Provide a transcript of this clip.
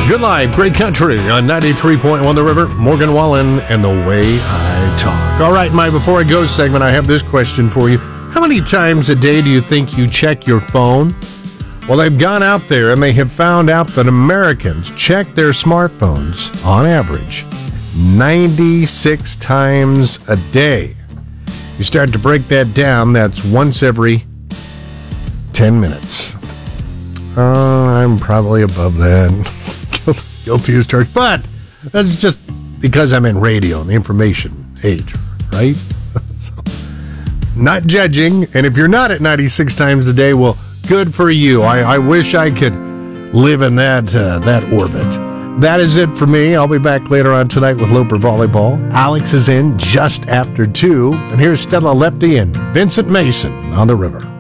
Good Life, Great Country on 93.1 The River. Morgan Wallen and The Way I Talk. All right, my Before I Go segment, I have this question for you. How many times a day do you think you check your phone? Well, they've gone out there and they have found out that Americans check their smartphones on average 96 times a day. You start to break that down, that's once every 10 minutes. I'm probably above that. Guilty as charged. But that's just because I'm in radio and the information age, right? So, not judging. And if you're not at 96 times a day, well, good for you. I wish I could live in that orbit. That is it for me. I'll be back later on tonight with Loper Volleyball. Alex is in just after 2. And here's Stella Lepty and Vincent Mason on The River.